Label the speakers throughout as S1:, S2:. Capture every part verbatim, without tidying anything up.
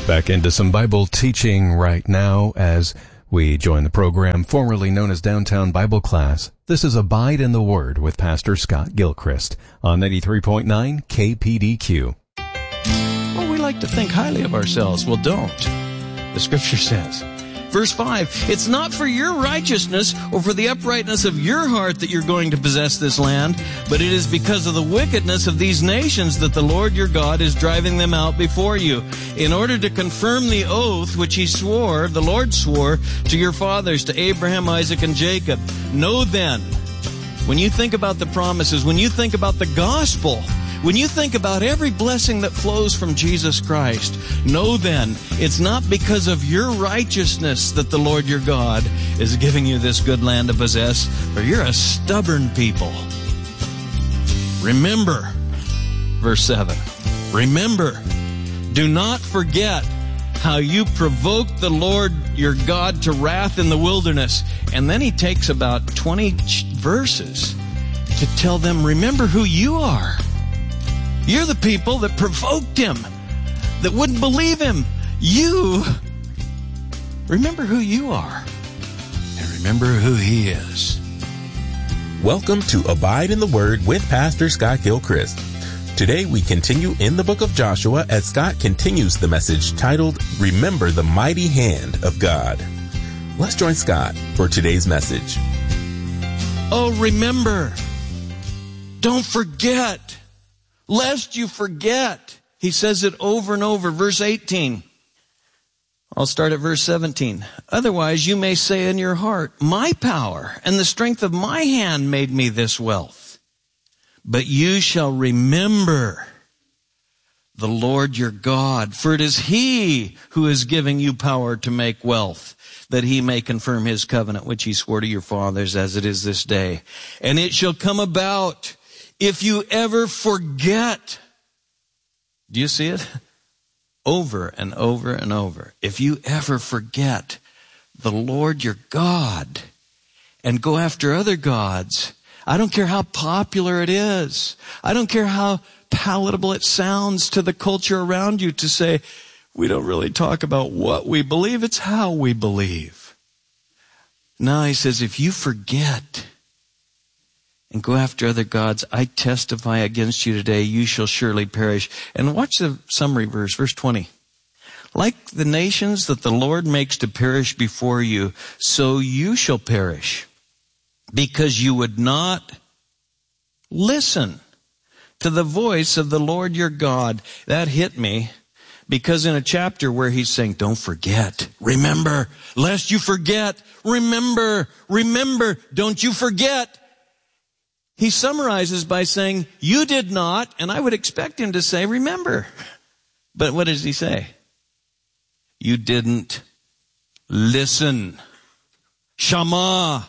S1: Back into some Bible teaching right now as we join the program formerly known as Downtown Bible Class. This is Abide in the Word with Pastor Scott Gilchrist on ninety-three point nine K P D Q.
S2: Well, we like to think highly of ourselves. Well, don't. The Scripture says, verse five, it's not for your righteousness or for the uprightness of your heart that you're going to possess this land, but it is because of the wickedness of these nations that the Lord your God is driving them out before you, in order to confirm the oath which he swore, the Lord swore, to your fathers, to Abraham, Isaac, and Jacob. Know then, when you think about the promises, when you think about the gospel, when you think about every blessing that flows from Jesus Christ, know then, it's not because of your righteousness that the Lord your God is giving you this good land to possess, for you're a stubborn people. Remember, verse seven, remember, do not forget how you provoked the Lord your God to wrath in the wilderness. And then he takes about twenty verses to tell them, remember who you are. You're the people that provoked him, that wouldn't believe him. You, remember who you are, and remember who he is.
S3: Welcome to Abide in the Word with Pastor Scott Gilchrist. Today we continue in the book of Joshua as Scott continues the message titled, Remember the Mighty Hand of God. Let's join Scott for today's message.
S2: Oh, remember. Don't forget. Lest you forget. He says it over and over. Verse eighteen. I'll start at verse seventeen. Otherwise you may say in your heart, my power and the strength of my hand made me this wealth. But you shall remember the Lord your God, for it is he who is giving you power to make wealth, that he may confirm his covenant which he swore to your fathers as it is this day. And it shall come about, if you ever forget, do you see it? Over and over and over. If you ever forget the Lord your God and go after other gods, I don't care how popular it is. I don't care how palatable it sounds to the culture around you to say, we don't really talk about what we believe, it's how we believe. Now he says, if you forget and go after other gods, I testify against you today, you shall surely perish. And watch the summary verse, verse twenty. Like the nations that the Lord makes to perish before you, so you shall perish, because you would not listen to the voice of the Lord your God. That hit me, because in a chapter where he's saying, don't forget, remember, lest you forget, remember, remember, don't you forget. He summarizes by saying, you did not, and I would expect him to say, remember. But what does he say? You didn't listen. Shama,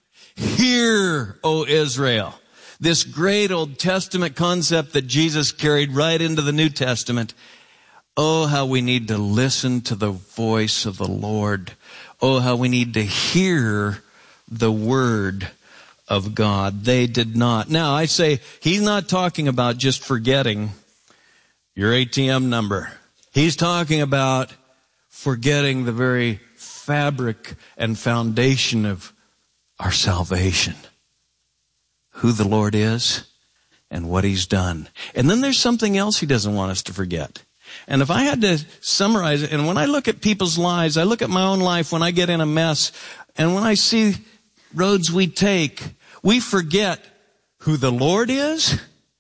S2: hear, O Israel. This great Old Testament concept that Jesus carried right into the New Testament. Oh, how we need to listen to the voice of the Lord. Oh, how we need to hear the word of God. They did not. Now, I say, he's not talking about just forgetting your A T M number. He's talking about forgetting the very fabric and foundation of our salvation. Who the Lord is and what he's done. And then there's something else he doesn't want us to forget. And if I had to summarize it, and when I look at people's lives, I look at my own life when I get in a mess, and when I see roads we take, we forget who the Lord is,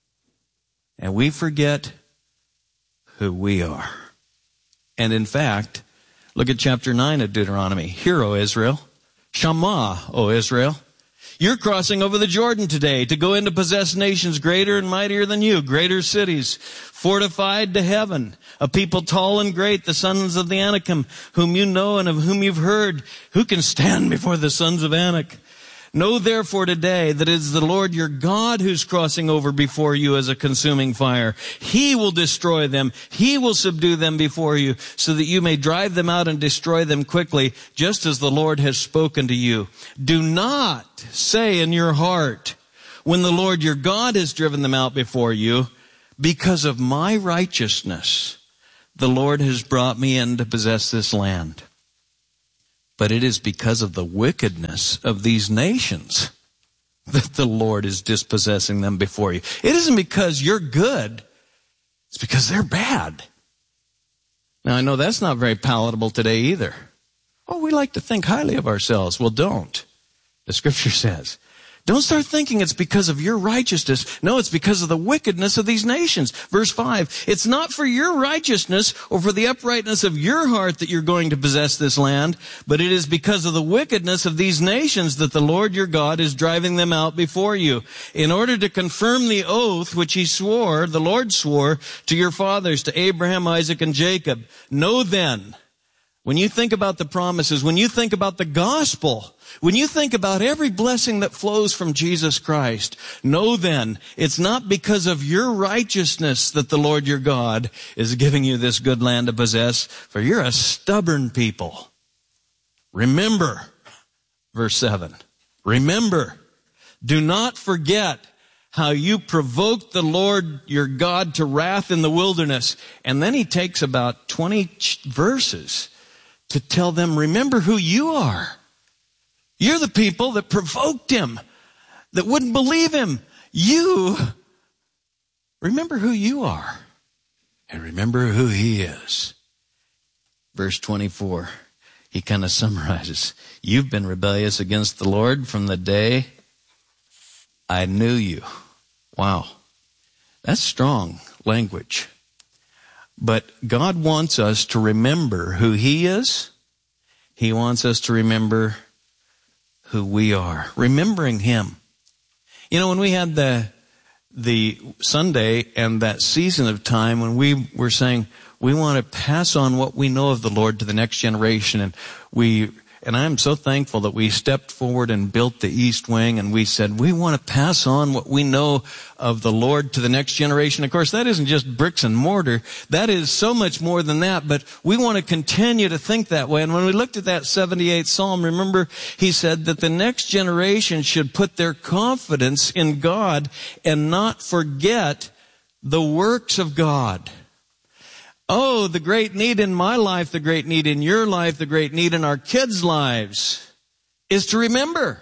S2: and we forget who we are. And in fact, look at chapter nine of Deuteronomy. Hear, O Israel. Shama, O Israel. You're crossing over the Jordan today to go in to possess nations greater and mightier than you, greater cities, fortified to heaven, a people tall and great, the sons of the Anakim, whom you know and of whom you've heard. Who can stand before the sons of Anak? Know therefore today that it is the Lord your God who's crossing over before you as a consuming fire. He will destroy them. He will subdue them before you, so that you may drive them out and destroy them quickly, just as the Lord has spoken to you. Do not say in your heart, when the Lord your God has driven them out before you, because of my righteousness, the Lord has brought me in to possess this land. But it is because of the wickedness of these nations that the Lord is dispossessing them before you. It isn't because you're good. It's because they're bad. Now, I know that's not very palatable today either. Oh, we like to think highly of ourselves. Well, don't. The Scripture says, don't start thinking it's because of your righteousness. No, it's because of the wickedness of these nations. Verse five, it's not for your righteousness or for the uprightness of your heart that you're going to possess this land, but it is because of the wickedness of these nations that the Lord your God is driving them out before you, in order to confirm the oath which he swore, the Lord swore, to your fathers, to Abraham, Isaac, and Jacob. Know then, when you think about the promises, when you think about the gospel, when you think about every blessing that flows from Jesus Christ, know then, it's not because of your righteousness that the Lord your God is giving you this good land to possess, for you're a stubborn people. Remember, verse seven, remember, do not forget how you provoked the Lord your God to wrath in the wilderness. And then he takes about twenty verses to tell them, remember who you are. You're the people that provoked him, that wouldn't believe him. You, remember who you are, and remember who he is. Verse twenty-four, he kind of summarizes, you've been rebellious against the Lord from the day I knew you. Wow, that's strong language. But God wants us to remember who he is. He wants us to remember who we are, remembering him. You know, when we had the the Sunday and that season of time when we were saying we want to pass on what we know of the Lord to the next generation, and we and I'm so thankful that we stepped forward and built the East Wing, and we said we want to pass on what we know of the Lord to the next generation. Of course, that isn't just bricks and mortar. That is so much more than that, but we want to continue to think that way. And when we looked at that seventy-eighth Psalm, remember, he said that the next generation should put their confidence in God and not forget the works of God. Oh, the great need in my life, the great need in your life, the great need in our kids' lives is to remember.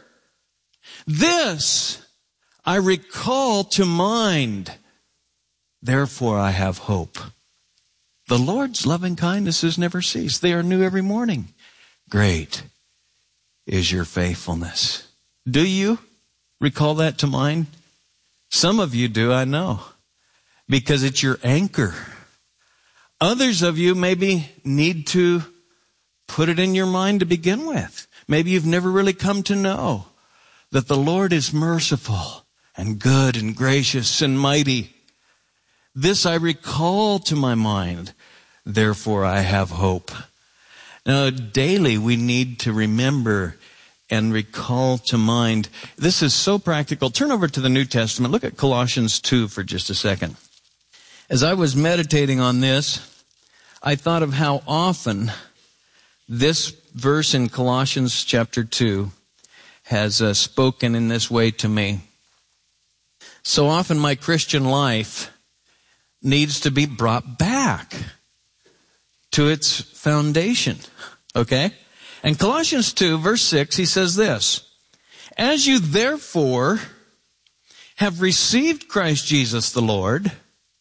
S2: This I recall to mind, therefore I have hope. The Lord's loving kindnesses never cease. They are new every morning. Great is your faithfulness. Do you recall that to mind? Some of you do, I know, because it's your anchor. Others of you maybe need to put it in your mind to begin with. Maybe you've never really come to know that the Lord is merciful and good and gracious and mighty. This I recall to my mind, therefore I have hope. Now, daily we need to remember and recall to mind. This is so practical. Turn over to the New Testament. Look at Colossians two for just a second. As I was meditating on this, I thought of how often this verse in Colossians chapter two has uh, spoken in this way to me. So often my Christian life needs to be brought back to its foundation, okay? And Colossians two, verse six, he says this, as you therefore have received Christ Jesus the Lord,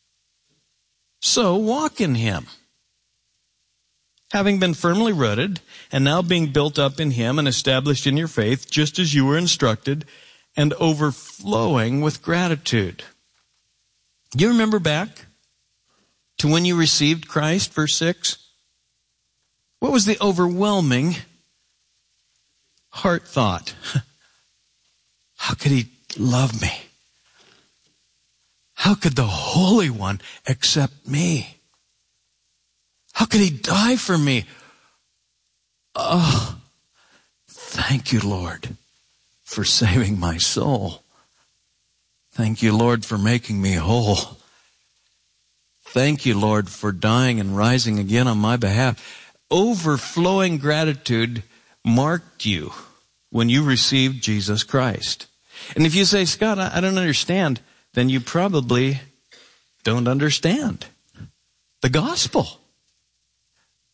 S2: so walk in him, having been firmly rooted and now being built up in him and established in your faith, just as you were instructed, and overflowing with gratitude. Do you remember back to when you received Christ, verse six? What was the overwhelming heart thought? How could he love me? How could the Holy One accept me? How could he die for me? Oh, thank you, Lord, for saving my soul. Thank you, Lord, for making me whole. Thank you, Lord, for dying and rising again on my behalf. Overflowing gratitude marked you when you received Jesus Christ. And if you say, Scott, I don't understand, then you probably don't understand the gospel.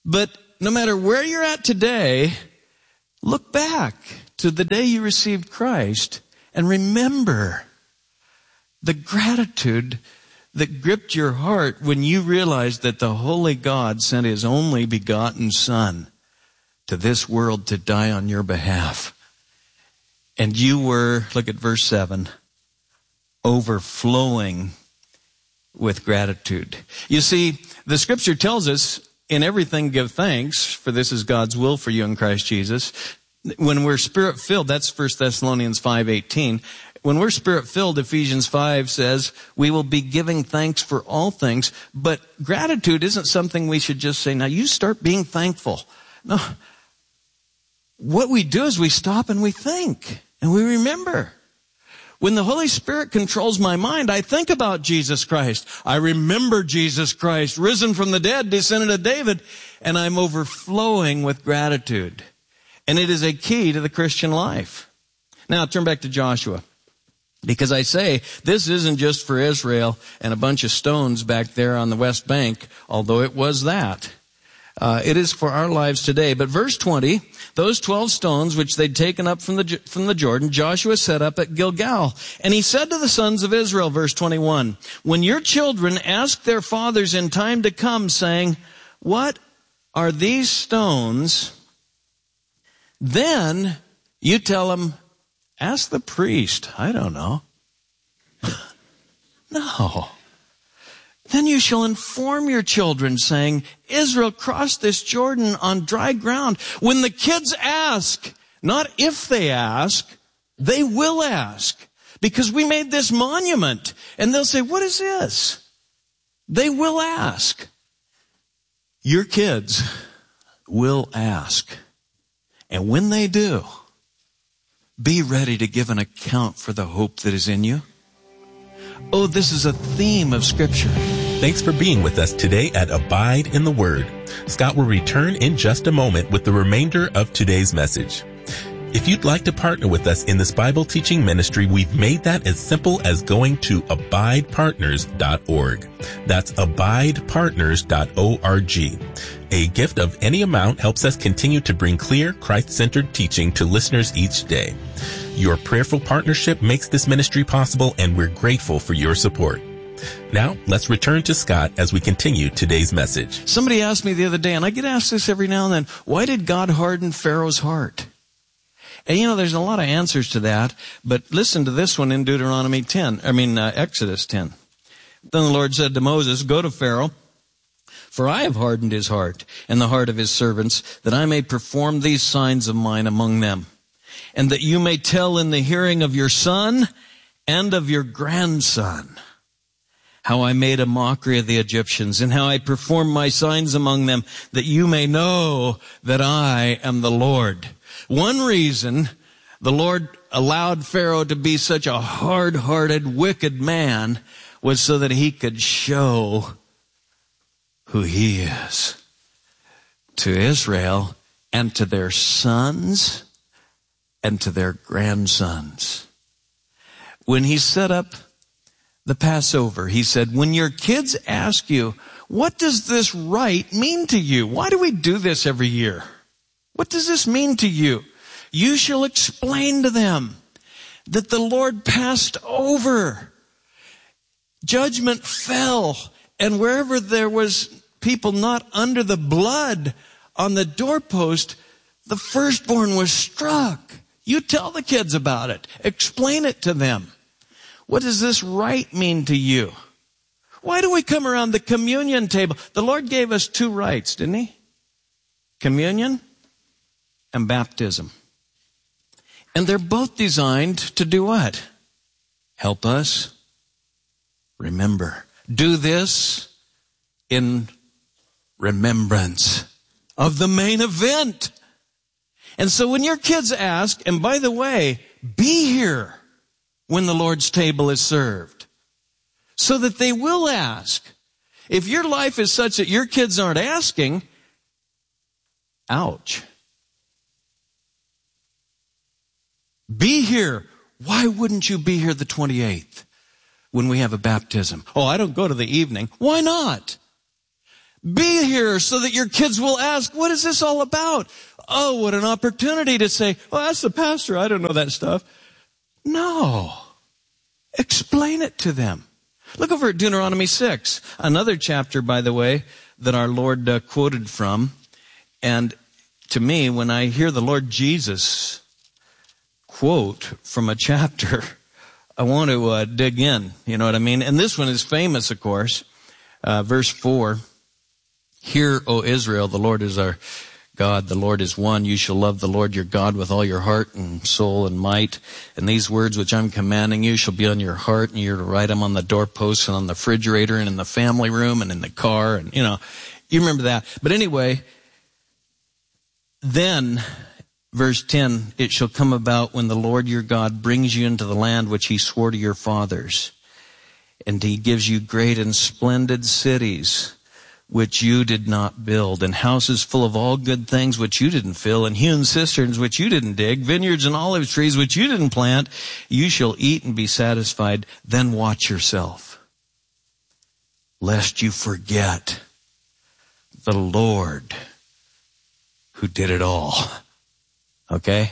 S2: But no matter where you're at today, look back to the day you received Christ and remember the gratitude that gripped your heart when you realized that the Holy God sent His only begotten Son to this world to die on your behalf. And you were, look at verse seven, overflowing with gratitude. You see, the Scripture tells us, in everything give thanks, for this is God's will for you in Christ Jesus. When we're Spirit-filled, that's First Thessalonians five eighteen. When we're Spirit-filled, Ephesians five says, we will be giving thanks for all things. But gratitude isn't something we should just say, now you start being thankful. No. What we do is we stop and we think and we remember. When the Holy Spirit controls my mind, I think about Jesus Christ. I remember Jesus Christ, risen from the dead, descendant of David, and I'm overflowing with gratitude. And it is a key to the Christian life. Now, turn back to Joshua. Because I say, this isn't just for Israel and a bunch of stones back there on the West Bank, although it was that. Uh, it is for our lives today. But verse twenty, those twelve stones which they'd taken up from the, from the Jordan, Joshua set up at Gilgal. And he said to the sons of Israel, verse twenty-one, when your children ask their fathers in time to come, saying, what are these stones? Then you tell them, ask the priest. I don't know. No. Then you shall inform your children, saying, Israel crossed this Jordan on dry ground. When the kids ask, not if they ask, they will ask. Because we made this monument. And they'll say, what is this? They will ask. Your kids will ask. And when they do, be ready to give an account for the hope that is in you. Oh, this is a theme of Scripture.
S3: Thanks for being with us today at Abide in the Word. Scott will return in just a moment with the remainder of today's message. If you'd like to partner with us in this Bible teaching ministry, we've made that as simple as going to abide partners dot org. That's abide partners dot org. A gift of any amount helps us continue to bring clear, Christ-centered teaching to listeners each day. Your prayerful partnership makes this ministry possible, and we're grateful for your support. Now, let's return to Scott as we continue today's message.
S2: Somebody asked me the other day, and I get asked this every now and then, why did God harden Pharaoh's heart? And you know, there's a lot of answers to that, but listen to this one in Deuteronomy ten, I mean, uh, Exodus ten. Then the Lord said to Moses, go to Pharaoh, for I have hardened his heart and the heart of his servants, that I may perform these signs of mine among them, and that you may tell in the hearing of your son and of your grandson how I made a mockery of the Egyptians, and how I performed my signs among them, that you may know that I am the Lord. One reason the Lord allowed Pharaoh to be such a hard-hearted, wicked man was so that he could show who he is to Israel and to their sons and to their grandsons. When he set up the Passover, he said, when your kids ask you, what does this rite mean to you? Why do we do this every year? What does this mean to you? You shall explain to them that the Lord passed over. Judgment fell, and wherever there was people not under the blood on the doorpost, the firstborn was struck. You tell the kids about it. Explain it to them. What does this rite mean to you? Why do we come around the communion table? The Lord gave us two rites, didn't he? Communion and baptism. And they're both designed to do what? Help us remember. Do this in remembrance of the main event. And so when your kids ask, and by the way, be here when the Lord's table is served, so that they will ask. If your life is such that your kids aren't asking, ouch. Be here. Why wouldn't you be here the twenty-eighth when we have a baptism? Oh, I don't go to the evening. Why not? Be here so that your kids will ask, what is this all about? Oh, what an opportunity to say, well, that's the pastor. I don't know that stuff. No. Explain it to them. Look over at Deuteronomy six, another chapter, by the way, that our Lord uh, quoted from. And to me, when I hear the Lord Jesus quote from a chapter, I want to uh, dig in. You know what I mean? And this one is famous, of course. Uh, verse four, hear, O Israel, the Lord is our God, the Lord is one. You shall love the Lord your God with all your heart and soul and might. And these words which I'm commanding you shall be on your heart, and you're to write them on the doorposts and on the refrigerator and in the family room and in the car. And, you know, you remember that. But anyway, then, verse ten, it shall come about when the Lord your God brings you into the land which he swore to your fathers, and he gives you great and splendid cities, which you did not build, and houses full of all good things which you didn't fill, and hewn cisterns which you didn't dig, vineyards and olive trees which you didn't plant. You shall eat and be satisfied. Then watch yourself, lest you forget the Lord who did it all. Okay?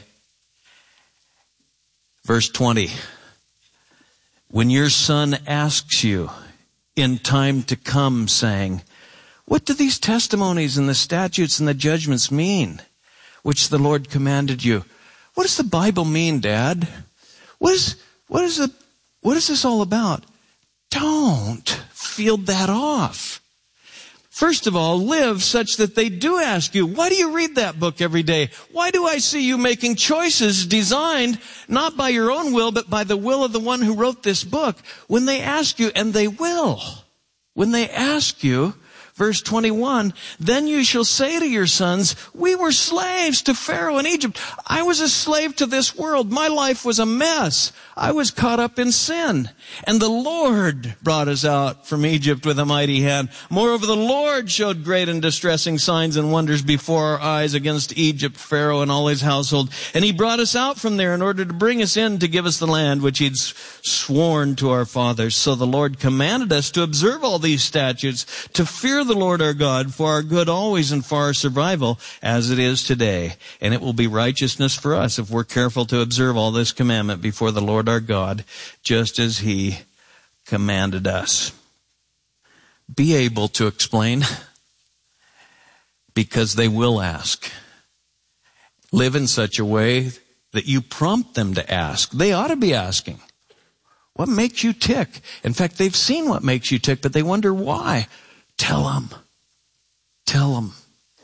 S2: Verse twenty. When your son asks you in time to come, saying, what do these testimonies and the statutes and the judgments mean, which the Lord commanded you? What does the Bible mean, Dad? What is, what is, the, what is this all about? Don't field that off. First of all, live such that they do ask you, why do you read that book every day? Why do I see you making choices designed not by your own will, but by the will of the one who wrote this book? When they ask you, and they will, when they ask you, verse twenty-one, then you shall say to your sons, we were slaves to Pharaoh in Egypt. I was a slave to this world. My life was a mess. I was caught up in sin. And the Lord brought us out from Egypt with a mighty hand. Moreover, the Lord showed great and distressing signs and wonders before our eyes against Egypt, Pharaoh and all his household. And he brought us out from there in order to bring us in to give us the land which he'd sworn to our fathers. So the Lord commanded us to observe all these statutes, to fear the Lord our God for our good always and for our survival as it is today. And it will be righteousness for us if we're careful to observe all this commandment before the Lord our God, just as he commanded us. Be able to explain, because they will ask. Live in such a way that you prompt them to ask. They ought to be asking, what makes you tick? In fact, they've seen what makes you tick, but they wonder why. Tell them. Tell them.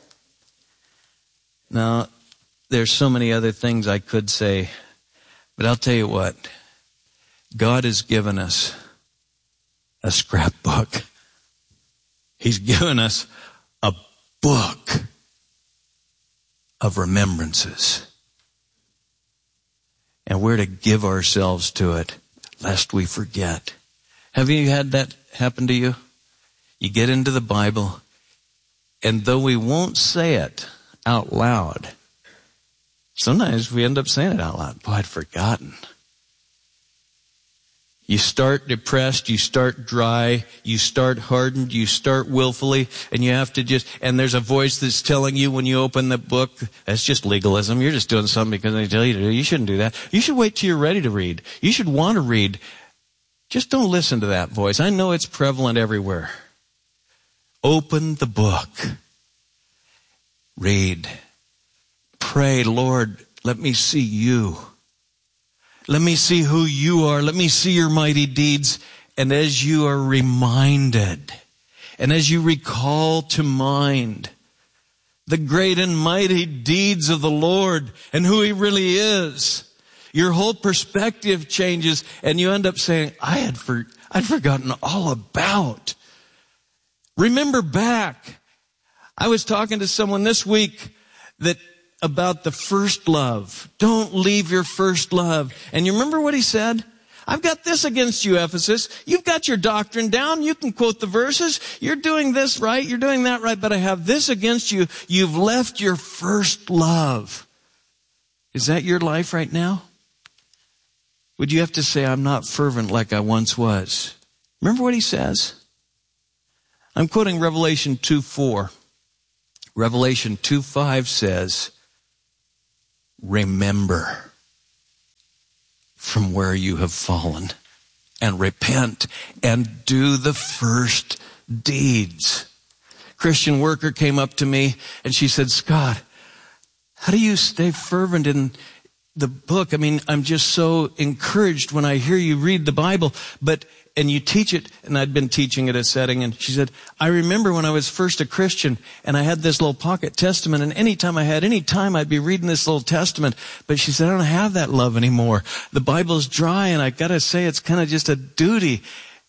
S2: Now, there's so many other things I could say, but I'll tell you what. God has given us a scrapbook. He's given us a book of remembrances. And we're to give ourselves to it, lest we forget. Have you had that happen to you? You get into the Bible, and though we won't say it out loud, sometimes we end up saying it out loud. Boy, I'd forgotten. You start depressed, you start dry, you start hardened, you start willfully, and you have to just, and there's a voice that's telling you when you open the book, that's just legalism. You're just doing something because they tell you to do. You shouldn't do that. You should wait till you're ready to read. You should want to read. Just don't listen to that voice. I know it's prevalent everywhere. Open the book. Read. Pray, Lord, let me see you. Let me see who you are. Let me see your mighty deeds. And as you are reminded, and as you recall to mind the great and mighty deeds of the Lord and who he really is, your whole perspective changes, and you end up saying, I had for, I'd forgotten all about. Remember back. I was talking to someone this week that about the first love. Don't leave your first love. And you remember what he said? I've got this against you, Ephesus. You've got your doctrine down. You can quote the verses. You're doing this right. You're doing that right. But I have this against you. You've left your first love. Is that your life right now? Would you have to say, I'm not fervent like I once was? Remember what he says? I'm quoting Revelation two four. Revelation two five says, remember from where you have fallen and repent and do the first deeds. Christian worker came up to me and she said, Scott, how do you stay fervent in the book? I mean, I'm just so encouraged when I hear you read the Bible, but, and you teach it, and I'd been teaching at a setting, and she said, I remember when I was first a Christian, and I had this little pocket testament, and anytime I had any time, I'd be reading this little testament, but she said, I don't have that love anymore. The Bible's dry, and I gotta say, it's kind of just a duty.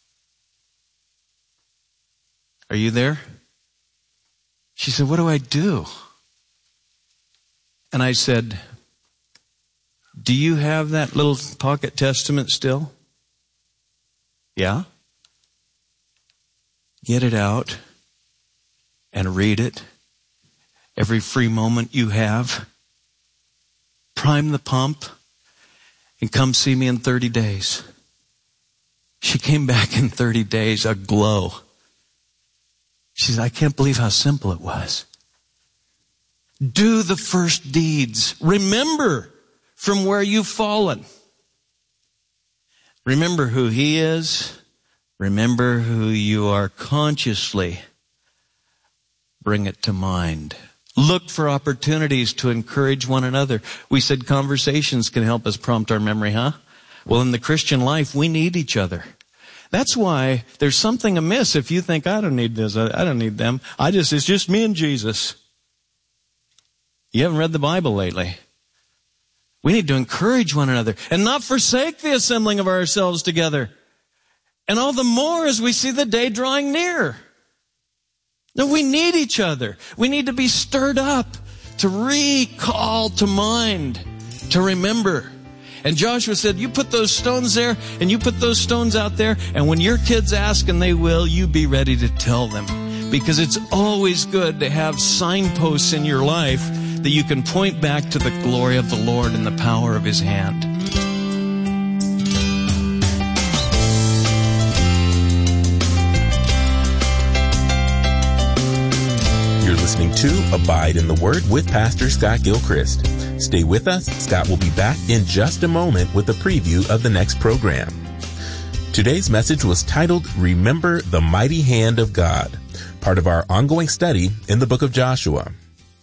S2: Are you there? She said, what do I do? And I said, do you have that little pocket testament still? Yeah? Get it out and read it every free moment you have. Prime the pump and come see me in thirty days. She came back in thirty days, aglow. She said, I can't believe how simple it was. Do the first deeds. Remember from where you've fallen. Remember who He is. Remember who you are consciously. Bring it to mind. Look for opportunities to encourage one another. We said conversations can help us prompt our memory, huh? Well, in the Christian life, we need each other. That's why there's something amiss if you think, I don't need this, I don't need them. I just, it's just me and Jesus. You haven't read the Bible lately. We need to encourage one another and not forsake the assembling of ourselves together. And all the more as we see the day drawing near. No, we need each other. We need to be stirred up to recall to mind, to remember. And Joshua said, you put those stones there and you put those stones out there. And when your kids ask, and they will, you be ready to tell them. Because it's always good to have signposts in your life that you can point back to the glory of the Lord and the power of His hand.
S3: You're listening to Abide in the Word with Pastor Scott Gilchrist. Stay with us. Scott will be back in just a moment with a preview of the next program. Today's message was titled, Remember the Mighty Hand of God, part of our ongoing study in the book of Joshua.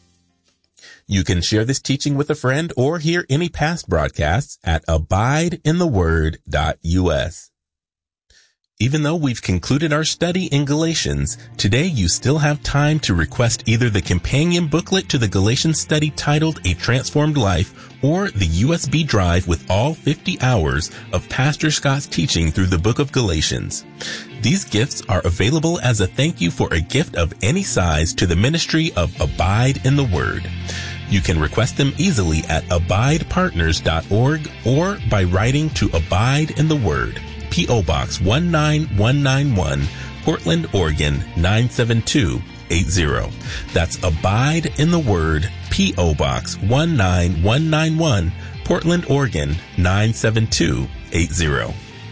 S3: You can share this teaching with a friend or hear any past broadcasts at abide in the word dot U S. Even though we've concluded our study in Galatians, today you still have time to request either the companion booklet to the Galatians study titled A Transformed Life or the U S B drive with all fifty hours of Pastor Scott's teaching through the book of Galatians. These gifts are available as a thank you for a gift of any size to the ministry of Abide in the Word. You can request them easily at abide partners dot org or by writing to Abide in the Word, P O Box one nine one nine one, Portland, Oregon nine seven two eight zero. That's Abide in the Word, P O Box one nine one nine one, Portland, Oregon nine seven two eight zero.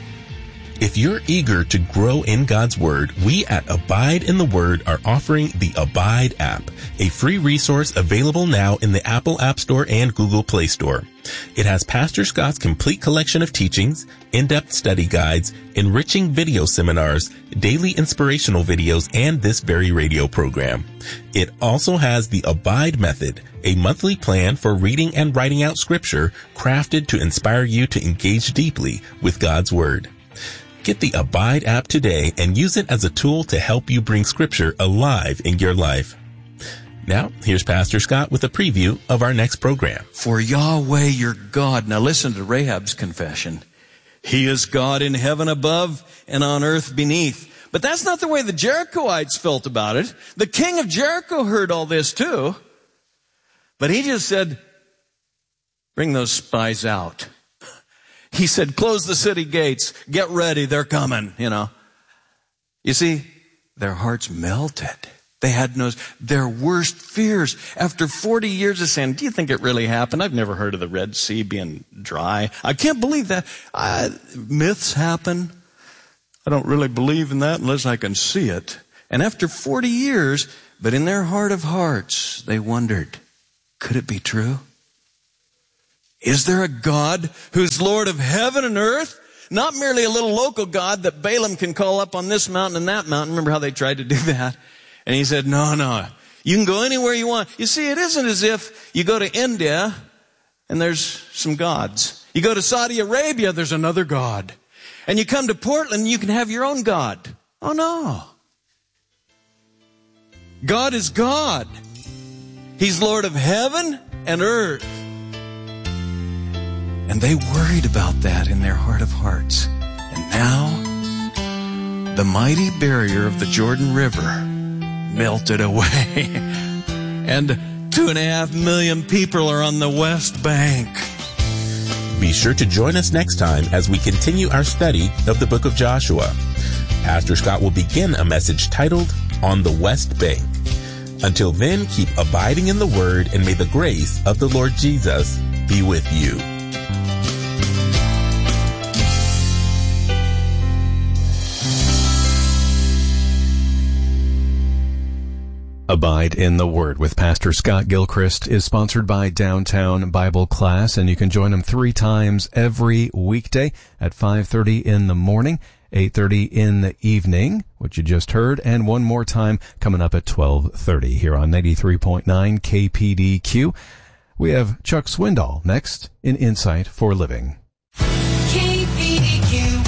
S3: If you're eager to grow in God's Word, we at Abide in the Word are offering the Abide app, a free resource available now in the Apple App Store and Google Play Store. It has Pastor Scott's complete collection of teachings, in-depth study guides, enriching video seminars, daily inspirational videos, and this very radio program. It also has the Abide Method, a monthly plan for reading and writing out Scripture crafted to inspire you to engage deeply with God's Word. Get the Abide app today and use it as a tool to help you bring Scripture alive in your life. Now, here's Pastor Scott with a preview of our next program.
S2: For Yahweh your God. Now listen to Rahab's confession. He is God in heaven above and on earth beneath. But that's not the way the Jerichoites felt about it. The king of Jericho heard all this too. But he just said, bring those spies out. He said, close the city gates. Get ready. They're coming, you know. You see, their hearts melted. They had no, their worst fears. After forty years of saying, do you think it really happened? I've never heard of the Red Sea being dry. I can't believe that. I, myths happen. I don't really believe in that unless I can see it. And after forty years, but in their heart of hearts, they wondered, could it be true? Is there a God who's Lord of heaven and earth? Not merely a little local God that Balaam can call up on this mountain and that mountain. Remember how they tried to do that? And he said, no, no, you can go anywhere you want. You see, it isn't as if you go to India and there's some gods. You go to Saudi Arabia, there's another God. And you come to Portland, you can have your own God. Oh, no. God is God. He's Lord of heaven and earth. And they worried about that in their heart of hearts. And now, the mighty barrier of the Jordan River melted away. And two and a half million people are on the west bank.
S3: Be sure to join us next time as we continue our study of the book of Joshua. Pastor Scott will begin a message titled, On the West Bank. Until then, keep abiding in the Word, and may the grace of the Lord Jesus be with you.
S1: Abide in the Word with Pastor Scott Gilchrist is sponsored by Downtown Bible Class, and you can join them three times every weekday at five thirty in the morning, eight thirty in the evening, which you just heard, and one more time coming up at twelve thirty here on ninety-three point nine K P D Q. We have Chuck Swindoll next in Insight for Living.
S4: K P D Q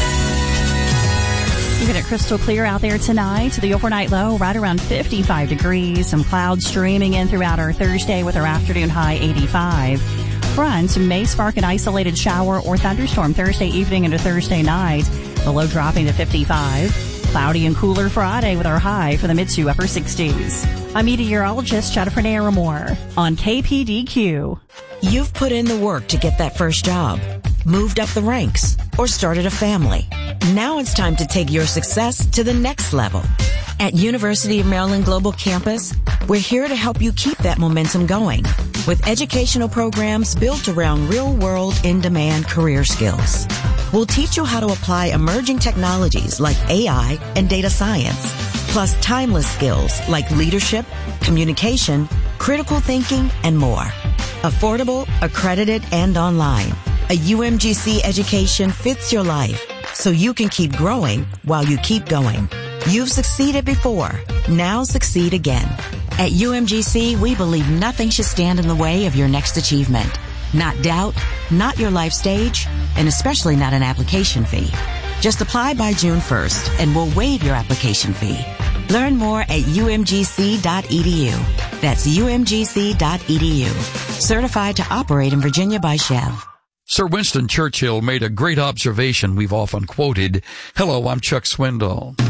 S4: Keeping it crystal clear out there tonight. The overnight low right around fifty-five degrees. Some clouds streaming in throughout our Thursday with our afternoon high eighty-five. Fronts may spark an isolated shower or thunderstorm Thursday evening into Thursday night. The low dropping to fifty-five. Cloudy and cooler Friday with our high for the mid to upper sixties. I'm meteorologist Jennifer Naramore on K P D Q.
S5: You've put in the work to get that first job, moved up the ranks, or started a family. Now it's time to take your success to the next level. At University of Maryland Global Campus, we're here to help you keep that momentum going with educational programs built around real-world, in-demand career skills. We'll teach you how to apply emerging technologies like A I and data science, plus timeless skills like leadership, communication, critical thinking, and more. Affordable, accredited, and online. A U M G C education fits your life so you can keep growing while you keep going. You've succeeded before. Now succeed again. At U M G C, we believe nothing should stand in the way of your next achievement. Not doubt, not your life stage, and especially not an application fee. Just apply by June first and we'll waive your application fee. Learn more at U M G C dot E D U. That's U M G C dot E D U. Certified to operate in Virginia by Chev.
S6: Sir Winston Churchill made a great observation we've often quoted. Hello, I'm Chuck Swindoll.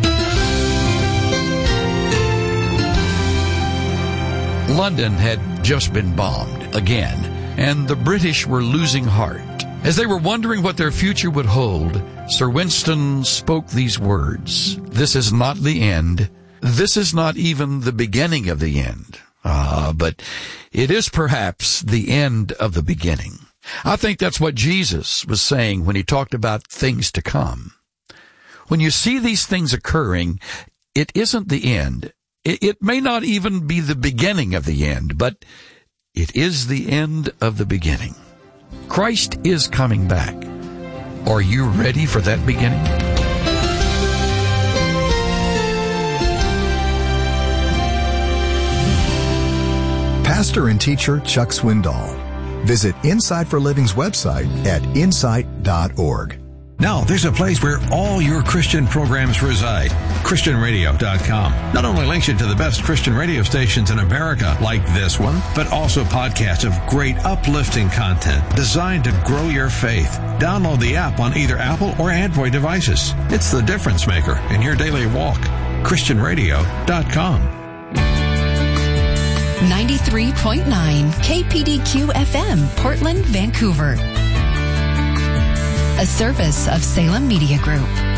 S6: London had just been bombed again, and the British were losing heart. As they were wondering what their future would hold, Sir Winston spoke these words. This is not the end. This is not even the beginning of the end. Ah, but it is perhaps the end of the beginning. I think that's what Jesus was saying when he talked about things to come. When you see these things occurring, it isn't the end. It, it may not even be the beginning of the end, but it is the end of the beginning. Christ is coming back. Are you ready for that beginning?
S7: Pastor and teacher Chuck Swindoll. Visit Insight for Living's website at insight dot org.
S8: Now, there's a place where all your Christian programs reside. Christian radio dot com not only links you to the best Christian radio stations in America, like this one, but also podcasts of great uplifting content designed to grow your faith. Download the app on either Apple or Android devices. It's the difference maker in your daily walk. Christian radio dot com.
S9: ninety-three point nine K P D Q F M, Portland, Vancouver. A service of Salem Media Group.